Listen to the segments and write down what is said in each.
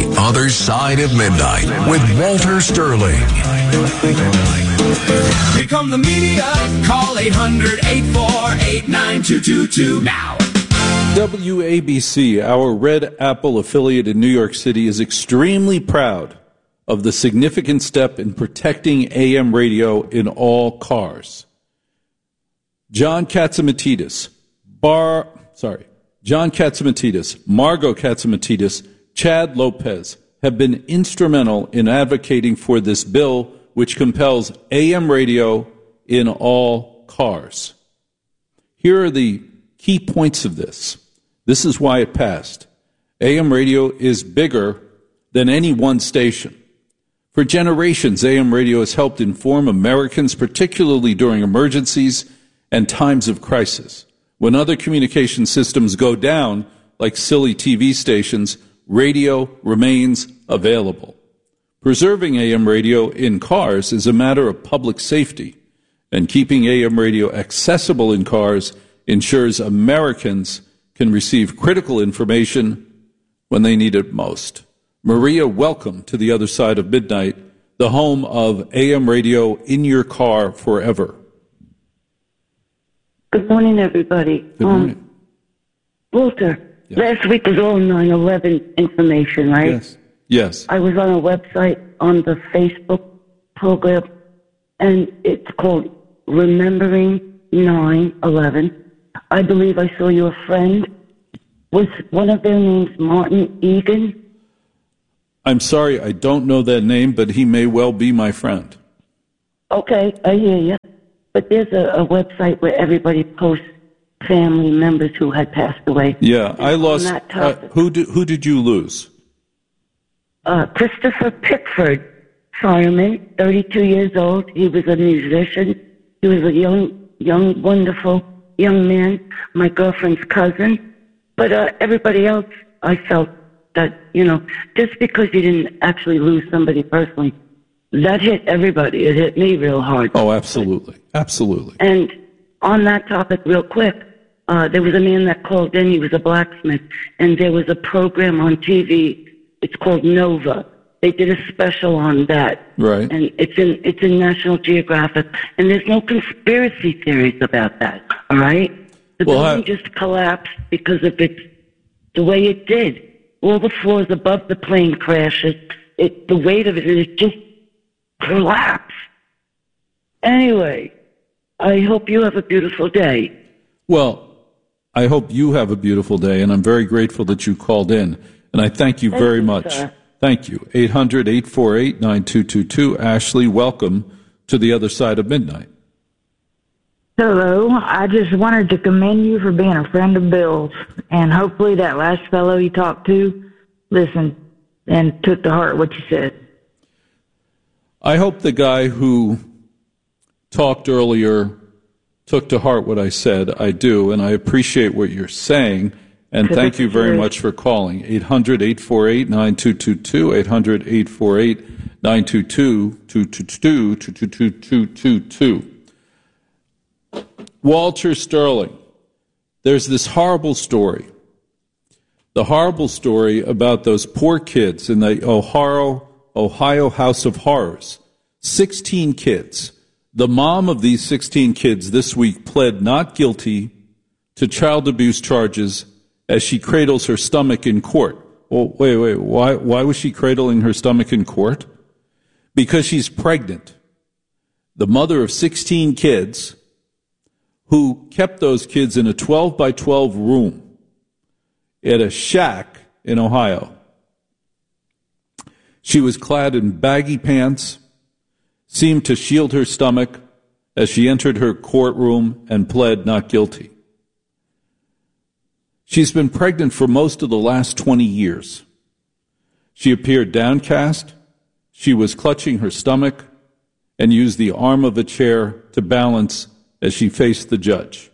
The Other Side of Midnight with Walter Sterling. Here come the media. Call 800-848-9222 now. WABC, our Red Apple affiliate in New York City, is extremely proud of the significant step in protecting AM radio in all cars. John Catsimatidis, Margot Catsimatidis, Chad Lopez have been instrumental in advocating for this bill, which compels AM radio in all cars. Here are the key points of this. This is why it passed. AM radio is bigger than any one station. For generations, AM radio has helped inform Americans, particularly during emergencies and times of crisis. When other communication systems go down, like silly TV stations, radio remains available. Preserving AM radio in cars is a matter of public safety, and keeping AM radio accessible in cars ensures Americans can receive critical information when they need it most. Maria, welcome to the Other Side of Midnight, the home of AM radio in your car forever. Good morning, everybody. Good morning. Walter, last week was all 9/11 information, right? Yes. I was on a website on the Facebook program, and it's called Remembering 9/11. I believe I saw your friend. Was one of their names Martin Egan? I'm sorry, I don't know that name, but he may well be my friend. Okay, I hear you. But there's a website where everybody posts family members who had passed away. Yeah, I lost. Who did you lose? Christopher Pickford, fireman, 32 years old. He was a musician. He was a young, wonderful young man, my girlfriend's cousin. But everybody else, I felt that, just because you didn't actually lose somebody personally, that hit everybody. It hit me real hard. Oh, absolutely. Absolutely. And on that topic, real quick, there was a man that called in. He was a blacksmith, and there was a program on TV. It's called Nova. They did a special on that. Right. And it's in National Geographic. And there's no conspiracy theories about that, all right? The building just collapsed because of the way it did. All the floors above the plane crashes. The weight of it just collapsed. Anyway, I hope you have a beautiful day. Well, I hope you have a beautiful day, and I'm very grateful that you called in. And I thank you very much. Sir. Thank you. 800-848-9222. Ashley, welcome to the Other Side of Midnight. Hello. I just wanted to commend you for being a friend of Bill's. And hopefully that last fellow you talked to listened and took to heart what you said. I hope the guy who talked earlier took to heart what I said. I do, and I appreciate what you're saying. And thank you very much for calling. 800-848-9222, 800-848-922-222. Walter Sterling, there's this horrible story. The horrible story about those poor kids in the Ohio House of Horrors. 16 kids. The mom of these 16 kids this week pled not guilty to child abuse charges as she cradles her stomach in court. Well, wait. Why was she cradling her stomach in court? Because she's pregnant. The mother of 16 kids who kept those kids in a 12 by 12 room at a shack in Ohio. She was clad in baggy pants, seemed to shield her stomach as she entered her courtroom and pled not guilty. She's been pregnant for most of the last 20 years. She appeared downcast. She was clutching her stomach and used the arm of a chair to balance as she faced the judge.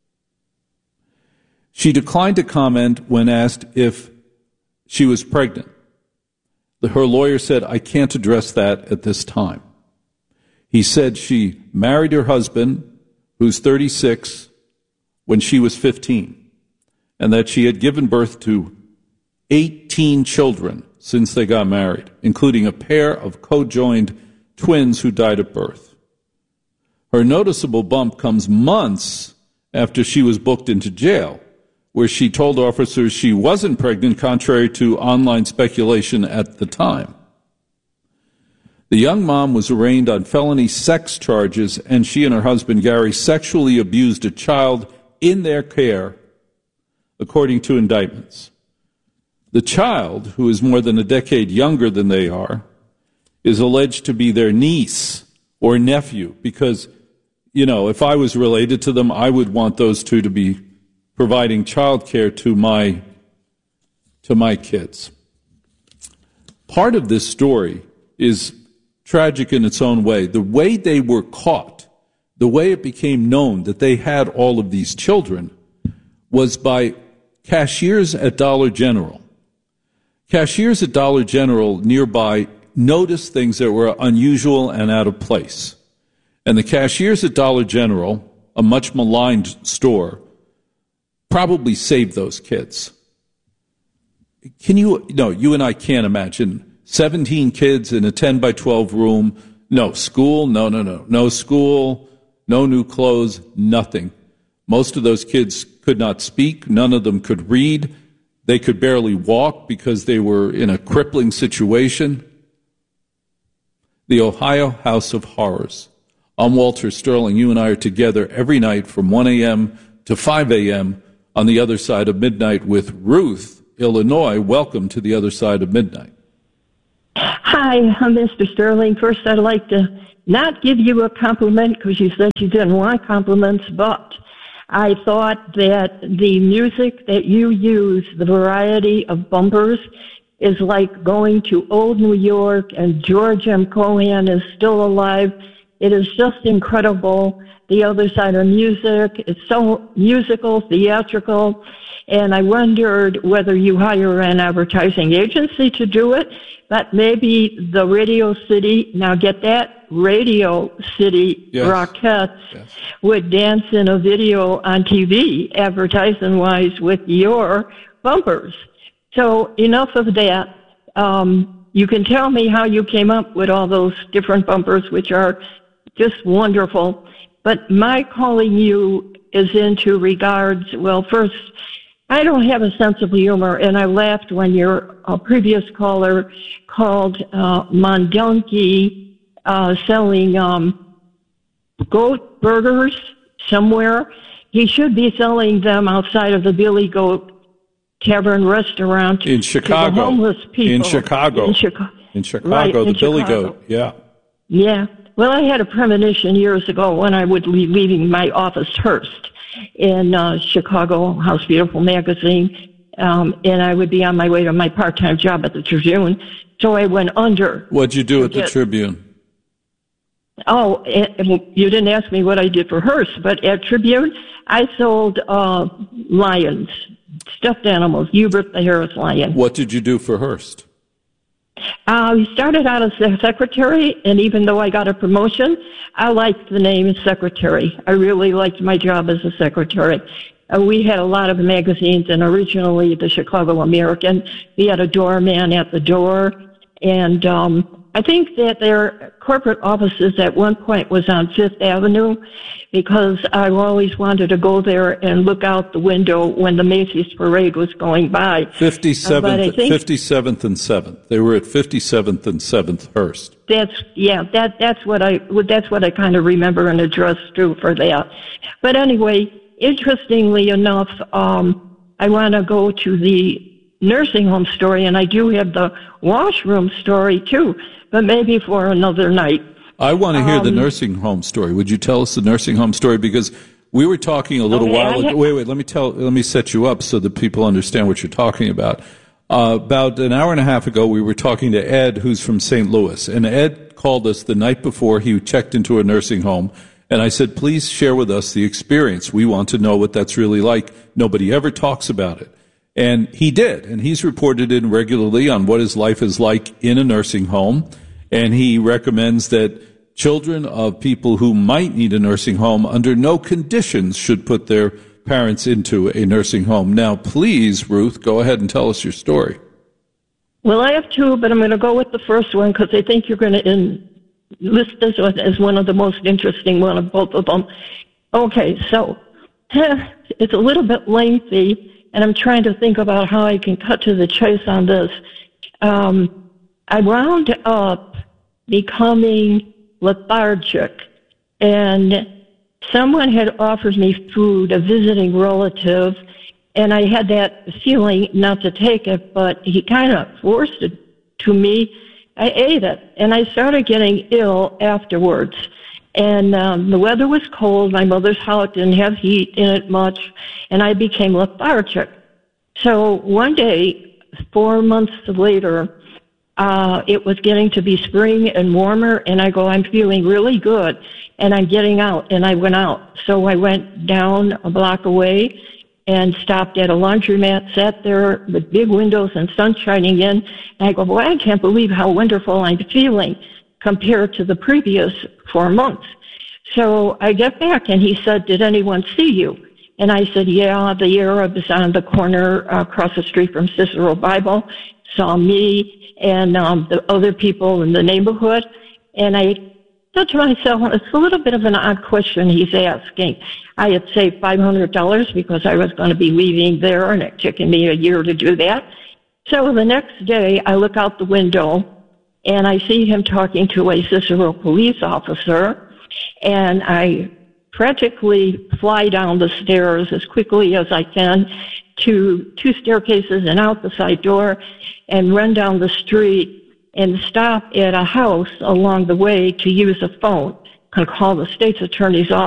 She declined to comment when asked if she was pregnant. Her lawyer said, "I can't address that at this time." He said she married her husband, who's 36, when she was 15, and that she had given birth to 18 children since they got married, including a pair of co-joined twins who died at birth. Her noticeable bump comes months after she was booked into jail, where she told officers she wasn't pregnant, contrary to online speculation at the time. The young mom was arraigned on felony sex charges, and she and her husband, Gary, sexually abused a child in their care, according to indictments. The child, who is more than a decade younger than they are, is alleged to be their niece or nephew because, if I was related to them, I would want those two to be providing child care to my kids. Part of this story is tragic in its own way. The way they were caught, the way it became known that they had all of these children was by cashiers at Dollar General. Cashiers at Dollar General nearby noticed things that were unusual and out of place. And the cashiers at Dollar General, a much maligned store, probably saved those kids. You and I can't imagine 17 kids in a 10 by 12 room, no school, no school, no new clothes, nothing. Most of those kids could not speak. None of them could read. They could barely walk because they were in a crippling situation. The Ohio House of Horrors. I'm Walter Sterling. You and I are together every night from 1 a.m. to 5 a.m. on the other side of midnight with Ruth, Illinois. Welcome to the other side of midnight. Hi, I'm Mr. Sterling. First, I'd like to not give you a compliment because you said you didn't want compliments, but I thought that the music that you use, the variety of bumpers, is like going to old New York, and George M. Cohan is still alive. It is just incredible. The other side of music, it's so musical, theatrical, and I wondered whether you hire an advertising agency to do it, but maybe the Radio City, now get that, Radio City Rockettes would dance in a video on TV, advertising-wise, with your bumpers. So enough of that. You can tell me how you came up with all those different bumpers, which are just wonderful. But my calling you is into regards, well, first, I don't have a sense of humor, and I laughed when your previous caller called Mondunky selling goat burgers somewhere. He should be selling them outside of the Billy Goat Tavern restaurant in Chicago. To the homeless people. In Chicago, right, the Billy Chicago. Goat, yeah. Yeah. Well, I had a premonition years ago when I would be leaving my office Hearst in Chicago, House Beautiful magazine, and I would be on my way to my part-time job at the Tribune. So I went under. What'd you do at the Tribune? Oh, you didn't ask me what I did for Hearst, but at Tribune, I sold lions, stuffed animals, Hubert the Harris lion. What did you do for Hearst? We started out as a secretary, and even though I got a promotion, I liked the name secretary. I really liked my job as a secretary. We had a lot of magazines, and originally the Chicago American, we had a doorman at the door, and I think that their corporate offices at one point was on Fifth Avenue because I always wanted to go there and look out the window when the Macy's parade was going by. 57th and 7th. They were at 57th and 7th Hearst. That's what I kind of remember an address too for that. But anyway, interestingly enough, I want to go to the nursing home story, and I do have the washroom story too, but maybe for another night. I want to hear the nursing home story. Would you tell us the nursing home story? Because we were talking a little while ago. Wait, let me set you up so that people understand what you're talking about. About an hour and a half ago, we were talking to Ed, who's from St. Louis, and Ed called us the night before he checked into a nursing home, and I said, please share with us the experience. We want to know what that's really like. Nobody ever talks about it. And he did, and he's reported in regularly on what his life is like in a nursing home, and he recommends that children of people who might need a nursing home under no conditions should put their parents into a nursing home. Now, please, Ruth, go ahead and tell us your story. Well, I have two, but I'm going to go with the first one because I think you're going to list this as one of the most interesting one of both of them. Okay, so it's a little bit lengthy, and I'm trying to think about how I can cut to the chase on this. I wound up becoming lethargic, and someone had offered me food, a visiting relative, and I had that feeling not to take it, but he kind of forced it to me. I ate it, and I started getting ill afterwards. And the weather was cold. My mother's house didn't have heat in it much, and I became lethargic. So one day, 4 months later, it was getting to be spring and warmer, and I go, I'm feeling really good, and I'm getting out, and I went out. So I went down a block away and stopped at a laundromat, sat there with big windows and sun shining in, and I go, boy, I can't believe how wonderful I'm feeling compared to the previous 4 months. So I get back, and he said, did anyone see you? And I said, yeah, the Arabs on the corner across the street from Cicero Bible saw me and the other people in the neighborhood. And I thought to myself, well, it's a little bit of an odd question he's asking. I had saved $500 because I was going to be leaving there, and it took me a year to do that. So the next day, I look out the window, and I see him talking to a Cicero police officer, and I practically fly down the stairs as quickly as I can to 2 staircases and out the side door and run down the street and stop at a house along the way to use a phone and call the state's attorney's office.